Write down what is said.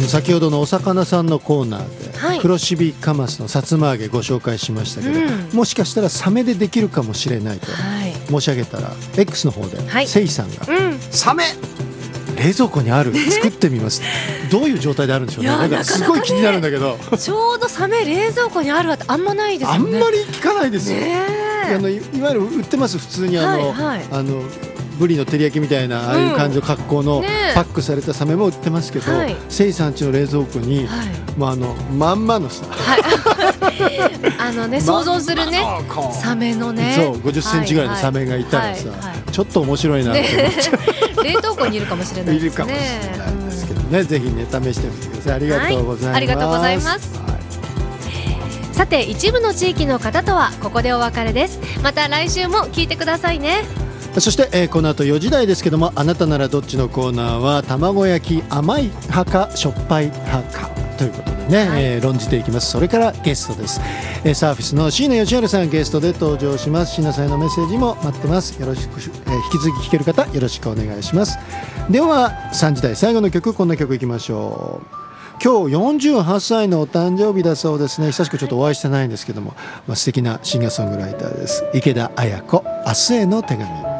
先ほどのお魚さんのコーナーで、 はい、 黒シビカマスのさつま揚げご紹介しましたけど、もしかしたらサメでできるかもしれないと申し上げたら、X の方で、せいさんが、サメ冷蔵庫にある、作ってみますどういう状態であるんでしょうね。なんかすごい気になるんだけどちょうどサメ冷蔵庫にあるってあんまないですよね。 あんまり聞かないですよ、いわゆる売ってます。普通にブリの照り焼きみたいなああいう感じの格好のパックされたサメも売ってますけど、せいさんちの冷蔵庫に、まんまのさ、 想像するねサメのね、 そう50センチぐらいのサメがいたらさ、ちょっと面白いなと思っちゃう冷凍庫にいるかもしれないですね。 いるかもしれないですけどね、ぜひね試してみてください。ありがとうございます。 ありがとうございます。さて、一部の地域の方とはここでお別れです。また来週も聞いてくださいね。 そして、この後4時台ですけども、あなたならどっちのコーナーは卵焼き甘い派かしょっぱい派かということでね、論じていきます。それからゲストです。サーフィスの椎名義治さんゲストで登場します。椎名さんへのメッセージも待ってます。よろしく、引き続き聴ける方よろしくお願いします。では3時台最後の曲、こんな曲いきましょう。今日48歳のお誕生日だそうですね。久しくちょっとお会いしてないんですけども、素敵なシンガーソングライターです。池田綾子、明日への手紙。